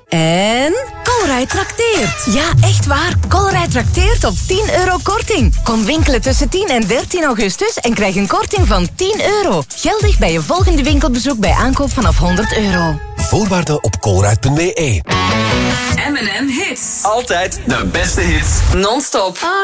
En Colruyt trakteert. Ja, echt waar. Colruyt trakteert op 10 euro korting. Kom winkelen tussen 10 en 13 augustus en krijg een korting van 10 euro. Geldig bij je volgende winkelbezoek bij aankoop vanaf 100 euro. Voorwaarden op colruyt.be. M&M Hits. Altijd de beste hits. Non-stop.